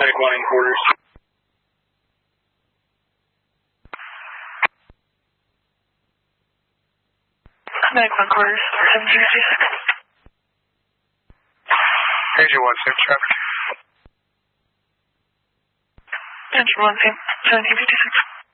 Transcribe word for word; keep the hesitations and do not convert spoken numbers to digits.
Medic one in quarters. Medic one quarters, seventeen fifty-six. Ranger one, safe traffic. Ranger one, seventeen fifty-six.